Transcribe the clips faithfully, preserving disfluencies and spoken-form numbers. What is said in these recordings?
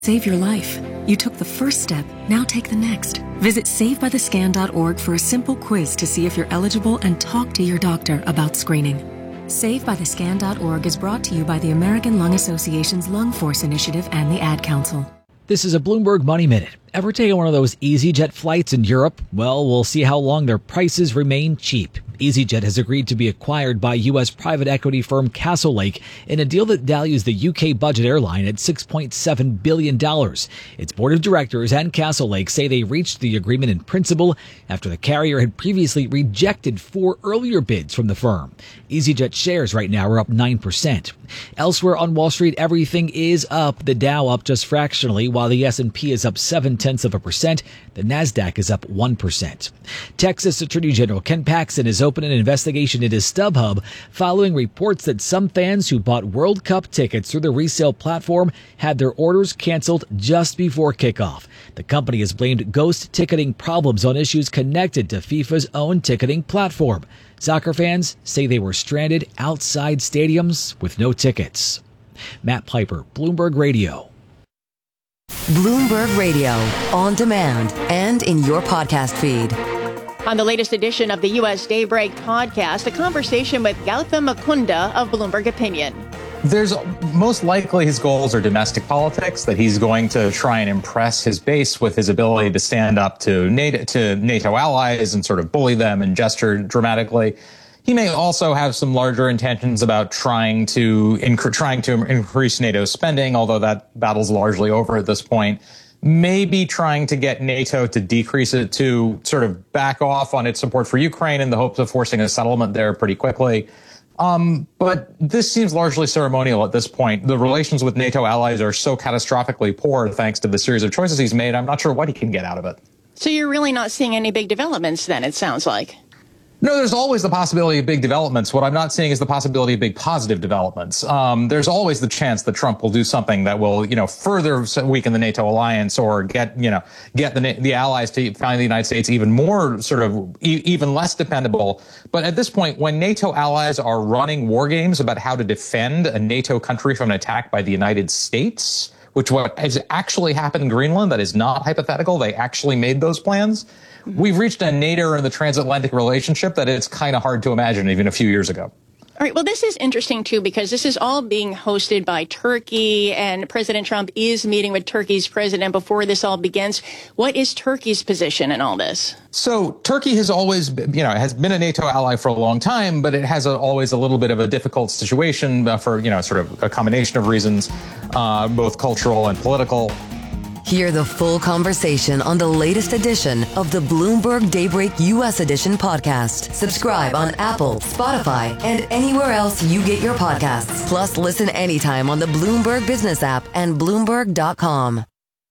Save your life. You took the first step, now take the next. Visit save by the scan dot org for a simple quiz to see if you're eligible and talk to your doctor about screening. save by the scan dot org is brought to you by the American Lung Association's Lung Force Initiative and the Ad Council. This is a Bloomberg Money Minute. Ever taken one of those EasyJet flights in Europe? Well, we'll see how long their prices remain cheap. EasyJet has agreed to be acquired by U S private equity firm Castlelake in a deal that values the U K budget airline at six point seven billion dollars. Its board of directors and Castlelake say they reached the agreement in principle after the carrier had previously rejected four earlier bids from the firm. EasyJet shares right now are up nine percent. Elsewhere on Wall Street, everything is up. The Dow up just fractionally, while the S and P is up seven tenths of a percent. The Nasdaq is up one percent. Texas Attorney General Ken Paxton is open an investigation into StubHub following reports that some fans who bought World Cup tickets through the resale platform had their orders canceled just before kickoff. The company has blamed ghost ticketing problems on issues connected to FIFA's own ticketing platform. Soccer fans say they were stranded outside stadiums with no tickets. Matt Piper, Bloomberg Radio. Bloomberg Radio, on demand and in your podcast feed. On the latest edition of the U S Daybreak podcast, a conversation with Gautam Mukunda of Bloomberg Opinion. There's most likely his goals are domestic politics, that he's going to try and impress his base with his ability to stand up to NATO, to NATO allies and sort of bully them and gesture dramatically. He may also have some larger intentions about trying to inc- trying to increase NATO spending, although that battle's largely over at this point. Maybe trying to get NATO to decrease it, to sort of back off on its support for Ukraine in the hopes of forcing a settlement there pretty quickly. Um, but this seems largely ceremonial at this point. The relations with NATO allies are so catastrophically poor thanks to the series of choices he's made. I'm not sure what he can get out of it. So you're really not seeing any big developments then, it sounds like. No, there's always the possibility of big developments. What I'm not seeing is the possibility of big positive developments. Um, there's always the chance that Trump will do something that will, you know, further weaken the NATO alliance or get, you know, get the the allies to find the United States even more sort of e- even less dependable. But at this point, when NATO allies are running war games about how to defend a NATO country from an attack by the United States, which what has actually happened in Greenland, that is not hypothetical. They actually made those plans. We've reached a nadir in the transatlantic relationship that it's kind of hard to imagine even a few years ago. All right. Well, this is interesting, too, because this is all being hosted by Turkey, and President Trump is meeting with Turkey's president before this all begins. What is Turkey's position in all this? So Turkey has always, you know, has been a NATO ally for a long time, but it has a, always a little bit of a difficult situation uh, for, you know, sort of a combination of reasons, uh, both cultural and political. Hear the full conversation on the latest edition of the Bloomberg Daybreak U S Edition podcast. Subscribe on Apple, Spotify, and anywhere else you get your podcasts. Plus, listen anytime on the Bloomberg Business app and Bloomberg dot com.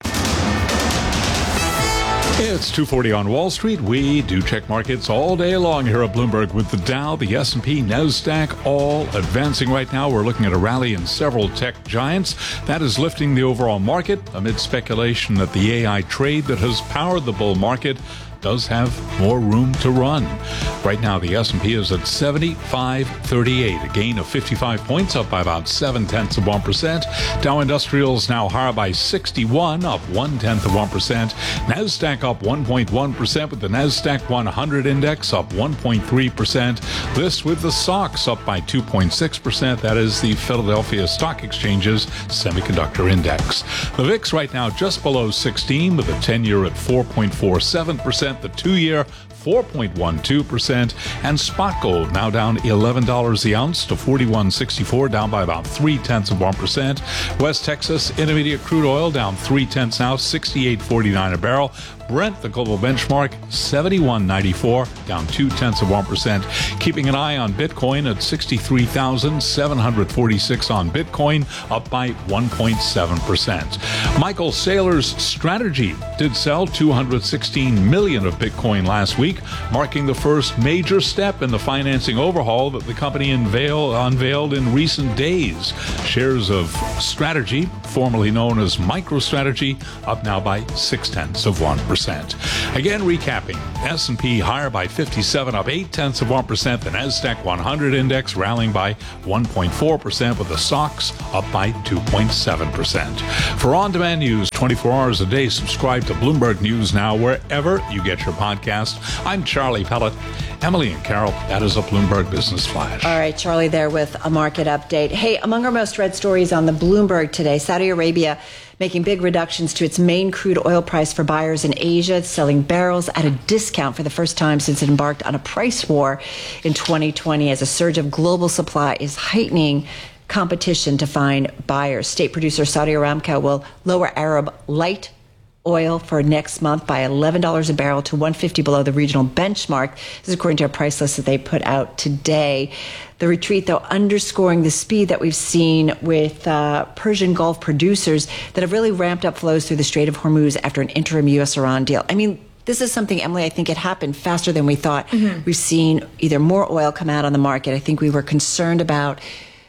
It's two forty on Wall Street. We do check markets all day long here at Bloomberg with the Dow, the S and P, NASDAQ, all advancing right now. We're looking at a rally in several tech giants. That is lifting the overall market amid speculation that the A I trade that has powered the bull market does have more room to run. Right now, the S and P is at seventy-five thirty-eight, a gain of fifty-five points, up by about seven tenths of one percent. Dow Industrials now higher by sixty-one, up one tenth of one percent. NASDAQ up one point one percent, with the NASDAQ one hundred index up one point three percent. This with the S O X up by two point six percent. That is the Philadelphia Stock Exchange's semiconductor index. The V I X right now just below sixteen, with the ten-year at four point four seven percent. The two-year four point one two percent, and spot gold now down eleven dollars the ounce to forty-one sixty-four, down by about three tenths of one percent. West Texas Intermediate crude oil down three tenths now, sixty-eight forty-nine a barrel. Brent, the global benchmark, seventy-one ninety-four, down two tenths of one percent. Keeping an eye on Bitcoin at sixty-three thousand seven hundred forty-six on Bitcoin, up by one point seven percent. Michael Saylor's Strategy did sell two hundred sixteen million of Bitcoin last week, marking the first major step in the financing overhaul that the company unveil, unveiled in recent days. Shares of Strategy, formerly known as MicroStrategy, up now by six tenths of one percent. percent. Again, recapping, S and P higher by fifty-seven, up eight tenths of one percent. The NASDAQ one hundred index rallying by one point four percent, with the S O X up by two point seven percent. For on-demand news twenty-four hours a day, subscribe to Bloomberg News Now wherever you get your podcast. I'm Charlie Pellet. Emily and Carol, that is a Bloomberg Business Flash. All right, Charlie there with a market update. Hey, among our most read stories on the Bloomberg today, Saudi Arabia making big reductions to its main crude oil price for buyers in Asia, selling barrels at a discount for the first time since it embarked on a price war in twenty twenty as a surge of global supply is heightening competition to find buyers. State producer Saudi Aramco will lower Arab light oil for next month by eleven dollars a barrel to one hundred fifty dollars below the regional benchmark. This is according to a price list that they put out today. The retreat, though, underscoring the speed that we've seen with uh, Persian Gulf producers that have really ramped up flows through the Strait of Hormuz after an interim U S Iran deal. I mean, this is something, Emily, I think it happened faster than we thought. Mm-hmm. We've seen either more oil come out on the market. I think we were concerned about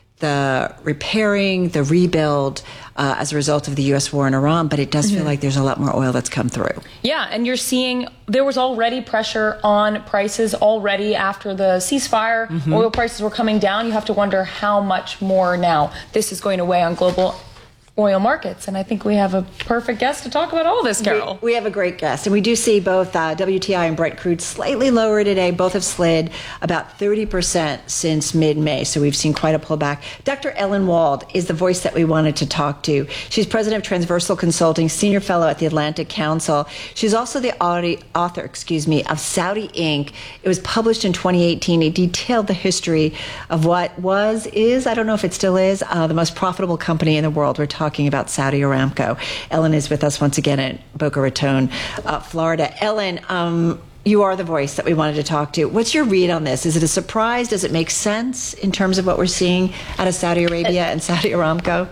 the repairing, the rebuild uh, as a result of the U S war in Iran, but it does mm-hmm. feel like there's a lot more oil that's come through. Yeah, and you're seeing there was already pressure on prices already after the ceasefire. Mm-hmm. Oil prices were coming down. You have to wonder how much more now this is going to weigh on global oil markets. And I think we have a perfect guest to talk about all this, Carol. We, we have a great guest. And we do see both uh, W T I and Brent crude slightly lower today. Both have slid about thirty percent since mid-May. So we've seen quite a pullback. Doctor Ellen Wald is the voice that we wanted to talk to. She's president of Transversal Consulting, senior fellow at the Atlantic Council. She's also the author, excuse me, of Saudi Incorporated. It was published in twenty eighteen. It detailed the history of what was, is, I don't know if it still is, uh, the most profitable company in the world. We're talking about Saudi Aramco. Ellen is with us once again at Boca Raton, uh, Florida. Ellen, um, you are the voice that we wanted to talk to. What's your read on this? Is it a surprise? Does it make sense in terms of what we're seeing out of Saudi Arabia and Saudi Aramco?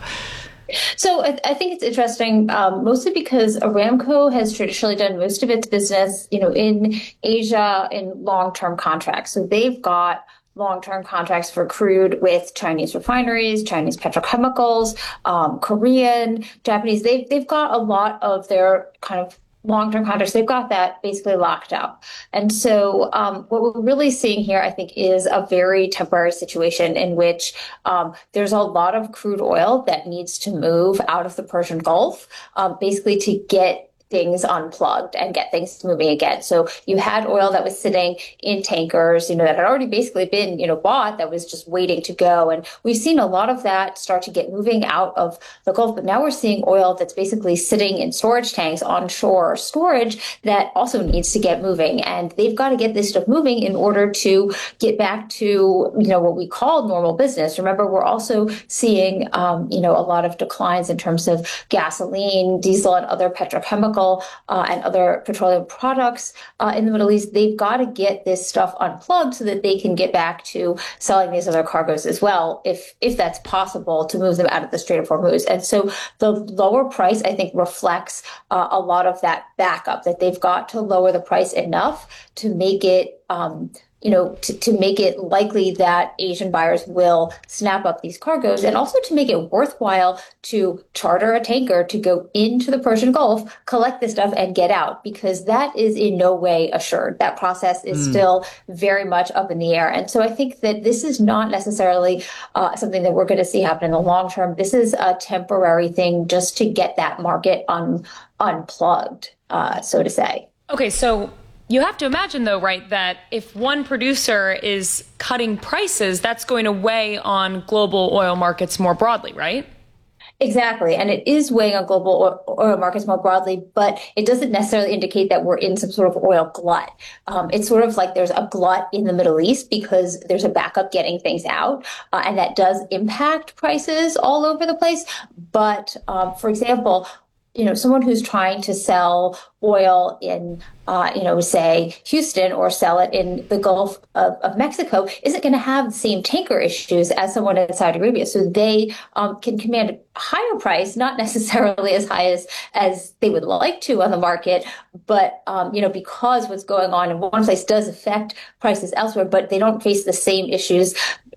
So I, I think it's interesting, um, mostly because Aramco has traditionally done most of its business, you know, in Asia in long-term contracts. So they've got long-term contracts for crude with Chinese refineries, Chinese petrochemicals, um, Korean, Japanese. They've, they've got a lot of their kind of long-term contracts. They've got that basically locked out. And so um, what we're really seeing here, I think, is a very temporary situation in which um, there's a lot of crude oil that needs to move out of the Persian Gulf, um, basically to get things unplugged and get things moving again. So you had oil that was sitting in tankers, you know, that had already basically been, you know, bought, that was just waiting to go. And we've seen a lot of that start to get moving out of the Gulf. But now we're seeing oil that's basically sitting in storage tanks onshore storage that also needs to get moving. And they've got to get this stuff moving in order to get back to, you know, what we call normal business. Remember, we're also seeing, um, you know, a lot of declines in terms of gasoline, diesel, and other petrochemicals. Uh, and other petroleum products uh, in the Middle East. They've got to get this stuff unplugged so that they can get back to selling these other cargoes as well, if if that's possible, to move them out of the Strait of Hormuz. And so the lower price, I think, reflects uh, a lot of that backup, that they've got to lower the price enough to make it um, you know, to, to make it likely that Asian buyers will snap up these cargoes, and also to make it worthwhile to charter a tanker to go into the Persian Gulf, collect this stuff, and get out, because that is in no way assured. That process is mm. still very much up in the air. And so I think that this is not necessarily uh, something that we're going to see happen in the long term. This is a temporary thing just to get that market un- unplugged, uh, so to say. Okay, so you have to imagine, though, right, that if one producer is cutting prices, that's going to weigh on global oil markets more broadly, right? Exactly. And it is weighing on global oil markets more broadly, but it doesn't necessarily indicate that we're in some sort of oil glut. Um, it's sort of like there's a glut in the Middle East because there's a backup getting things out, uh, and that does impact prices all over the place. But, um, for example, you know, someone who's trying to sell oil in, uh, you know, say Houston, or sell it in the Gulf of, of Mexico, isn't going to have the same tanker issues as someone in Saudi Arabia. So they um, can command a higher price, not necessarily as high as, as they would like to on the market, but, um, you know, because what's going on in one place does affect prices elsewhere, but they don't face the same issues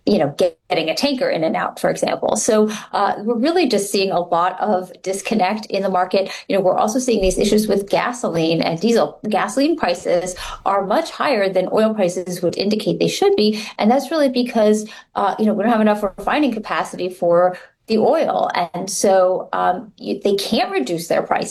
you know, get, getting a tanker in and out, for example. So uh, we're really just seeing a lot of disconnect in the market. You know, we're also seeing these issues with gasoline and diesel. Gasoline prices are much higher than oil prices would indicate they should be. And that's really because, uh, you know, we don't have enough refining capacity for the oil. And so um, you, they can't reduce their prices.